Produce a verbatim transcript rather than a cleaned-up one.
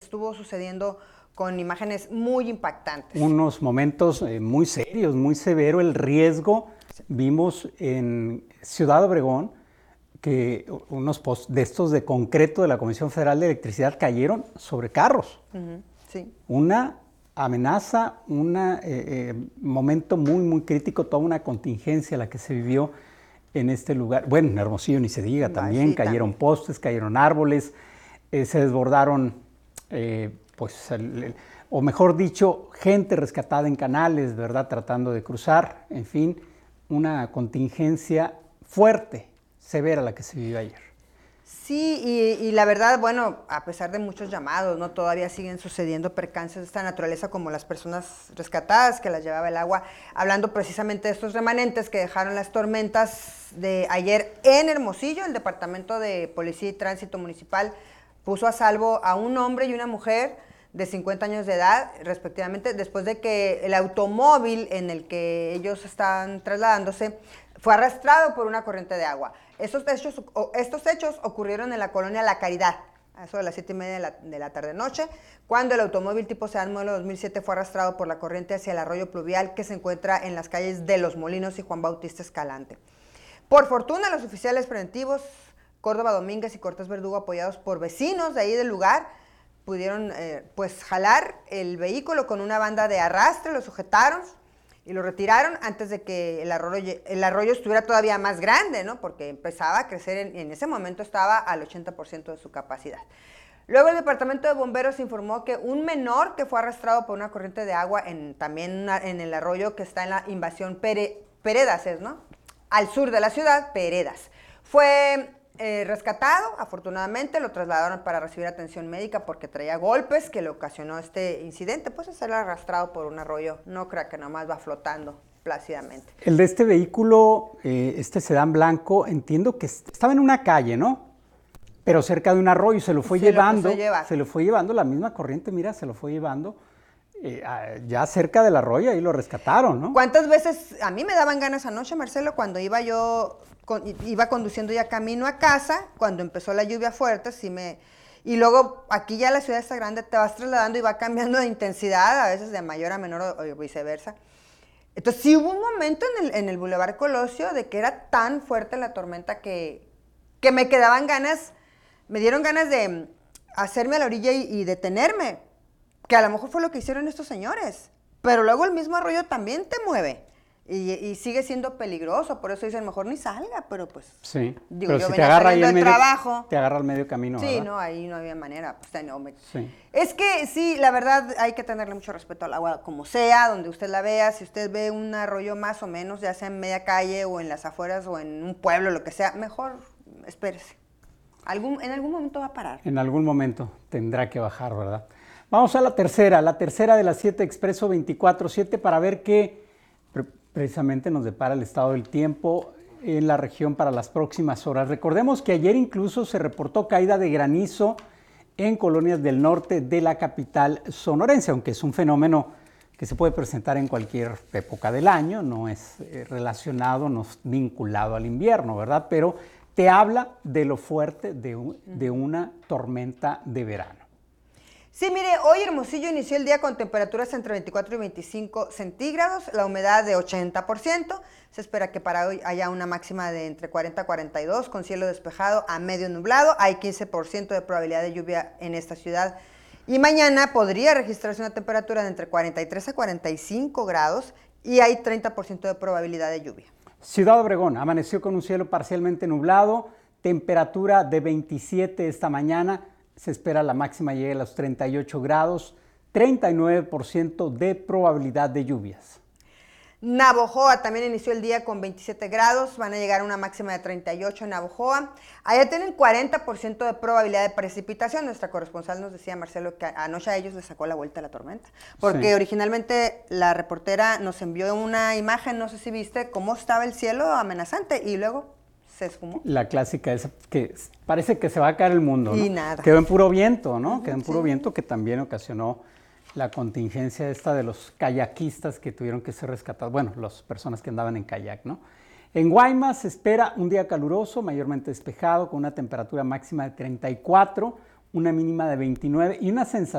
estuvo sucediendo con imágenes muy impactantes. Unos momentos eh, muy serios, muy severo el riesgo. Sí. Vimos en Ciudad Obregón que unos postes de estos de concreto de la Comisión Federal de Electricidad cayeron sobre carros. Uh-huh. Sí. Una amenaza, un eh, eh, momento muy, muy crítico, toda una contingencia la que se vivió en este lugar. Bueno, en Hermosillo ni se diga, también sí, cayeron también. postes, cayeron árboles, eh, se desbordaron, eh, pues, el, el, o mejor dicho, gente rescatada en canales, ¿verdad?, tratando de cruzar, en fin, una contingencia fuerte, severa la que se vivió ayer. Sí, y, y la verdad, bueno, a pesar de muchos llamados, ¿no? Todavía siguen sucediendo percances de esta naturaleza, como las personas rescatadas que las llevaba el agua, hablando precisamente de estos remanentes que dejaron las tormentas de ayer en Hermosillo. El Departamento de Policía y Tránsito Municipal puso a salvo a un hombre y una mujer de cincuenta años de edad, respectivamente, después de que el automóvil en el que ellos estaban trasladándose fue arrastrado por una corriente de agua. Estos hechos, estos hechos ocurrieron en la colonia La Caridad, a eso de las siete y media de la, de la tarde-noche, cuando el automóvil tipo sedán modelo dos mil siete fue arrastrado por la corriente hacia el arroyo pluvial que se encuentra en las calles de Los Molinos y Juan Bautista Escalante. Por fortuna, los oficiales preventivos Córdoba Domínguez y Cortés Verdugo, apoyados por vecinos de ahí del lugar, pudieron eh, pues jalar el vehículo con una banda de arrastre, lo sujetaron y lo retiraron antes de que el arroyo, el arroyo estuviera todavía más grande, ¿no? Porque empezaba a crecer, en, en ese momento estaba al ochenta por ciento de su capacidad. Luego el Departamento de Bomberos informó que un menor que fue arrastrado por una corriente de agua en, también una, en el arroyo que está en la invasión Pere, Peredas, ¿no? Al sur de la ciudad, Peredas. Fue eh, rescatado, afortunadamente, lo trasladaron para recibir atención médica porque traía golpes que le ocasionó este incidente, pues ser arrastrado por un arroyo, no crea que nomás va flotando plácidamente. El de este vehículo, eh, este sedán blanco, entiendo que estaba en una calle, ¿no? Pero cerca de un arroyo, se lo fue se llevando, lo se lo fue llevando, la misma corriente, mira, se lo fue llevando, eh, ya cerca del arroyo, ahí lo rescataron, ¿no? ¿Cuántas veces a mí me daban ganas anoche, Marcelo, cuando iba yo, con, iba conduciendo ya camino a casa, cuando empezó la lluvia fuerte, sí me... Y luego aquí ya la ciudad está grande, te vas trasladando y va cambiando de intensidad, a veces de mayor a menor o, o viceversa. Entonces sí hubo un momento en el, en el Boulevard Colosio de que era tan fuerte la tormenta que, que me quedaban ganas, me dieron ganas de hacerme a la orilla y, y detenerme, que a lo mejor fue lo que hicieron estos señores. Pero luego el mismo arroyo también te mueve y, y sigue siendo peligroso, por eso dicen mejor ni salga, pero pues... Sí, digo, pero yo si te agarra ahí el medio, trabajo, te agarra al medio camino, sí, ¿verdad? no, ahí no había manera. Pues, no, me... sí. Es que sí, la verdad hay que tenerle mucho respeto al agua, como sea, donde usted la vea. Si usted ve un arroyo más o menos, ya sea en media calle o en las afueras o en un pueblo, lo que sea, mejor espérese. Algún, en algún momento va a parar. En algún momento tendrá que bajar, ¿verdad? Vamos a la tercera, la tercera de las siete Expreso veinticuatro siete para ver qué pre precisamente nos depara el estado del tiempo en la región para las próximas horas. Recordemos que ayer incluso se reportó caída de granizo en colonias del norte de la capital sonorense, aunque es un fenómeno que se puede presentar en cualquier época del año, no es eh, relacionado, no es vinculado al invierno, ¿verdad? Pero te habla de lo fuerte de, un, de una tormenta de verano. Sí, mire, hoy Hermosillo inició el día con temperaturas entre veinticuatro y veinticinco centígrados, la humedad de ochenta por ciento. Se espera que para hoy haya una máxima de entre cuarenta a cuarenta y dos, con cielo despejado a medio nublado. Hay quince por ciento de probabilidad de lluvia en esta ciudad. Y mañana podría registrarse una temperatura de entre cuarenta y tres a cuarenta y cinco grados y hay treinta por ciento de probabilidad de lluvia. Ciudad Obregón amaneció con un cielo parcialmente nublado, temperatura de veintisiete esta mañana. Se espera la máxima llegue a los treinta y ocho grados, treinta y nueve por ciento de probabilidad de lluvias. Navojoa también inició el día con veintisiete grados, van a llegar a una máxima de treinta y ocho en Navojoa. Allá tienen cuarenta por ciento de probabilidad de precipitación. Nuestra corresponsal nos decía, Marcelo, que anoche a ellos les sacó la vuelta a la tormenta. Porque sí, originalmente la reportera nos envió una imagen, no sé si viste, cómo estaba el cielo amenazante y luego... se esfumó. La clásica es que parece que se va a caer el mundo, ¿no? Y nada. Quedó en puro viento, ¿no? Uh-huh, Quedó en puro sí. viento, que también ocasionó la contingencia esta de los kayakistas que tuvieron que ser rescatados, bueno, las personas que andaban en kayak, ¿no? En Guaymas se espera un día caluroso, mayormente despejado, con una temperatura máxima de treinta y cuatro, una mínima de veintinueve y una sensación